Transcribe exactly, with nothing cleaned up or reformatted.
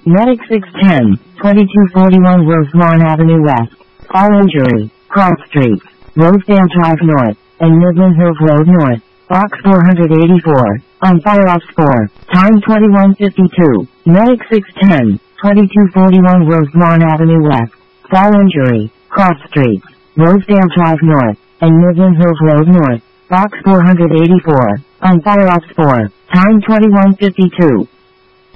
Medic six ten, twenty-two forty-one Rosemont Avenue West. All injury, cross streets, Rosedale Drive North, and Midland Hills Road North. Box four eighty-four, on fire off score, time twenty-one fifty-two. Medic six ten, twenty-two forty-one Rosemont Avenue West. Fall injury, cross streets, Rosedale Drive North, and Midland Hills Road North. Box four eighty-four, on fire off score, time twenty-one fifty-two.